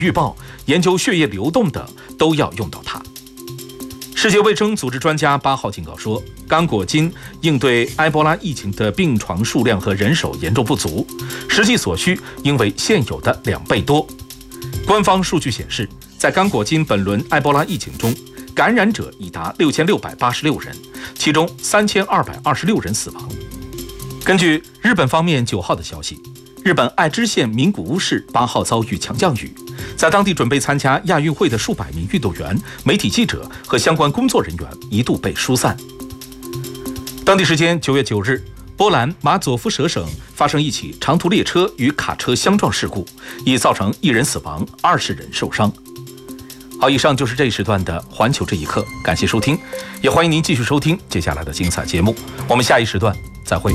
预报、研究血液流动等都要用到它。世界卫生组织专家8号警告说，刚果金应对埃博拉疫情的病床数量和人手严重不足，实际所需应为现有的2倍多。官方数据显示，在刚果金本轮埃博拉疫情中，感染者已达6686人，其中3226人死亡。根据日本方面9号的消息，日本爱知县名古屋市8号遭遇强降雨，在当地准备参加亚运会的数百名运动员、媒体记者和相关工作人员一度被疏散。当地时间9月9日，波兰马佐夫舍省发生一起长途列车与卡车相撞事故，已造成1人死亡，20人受伤。好，以上就是这一时段的环球这一刻，感谢收听，也欢迎您继续收听接下来的精彩节目，我们下一时段再会。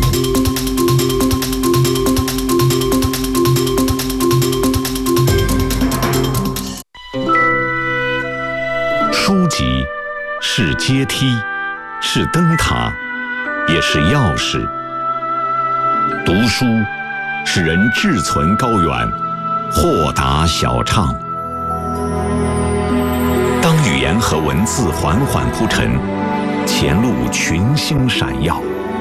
书籍是阶梯，是灯塔，也是钥匙。读书使人志存高远，豁达小畅。当语言和文字缓缓铺陈，前路群星闪耀。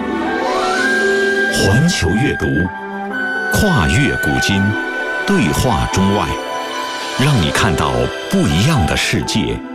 环球阅读，跨越古今，对话中外，让你看到不一样的世界。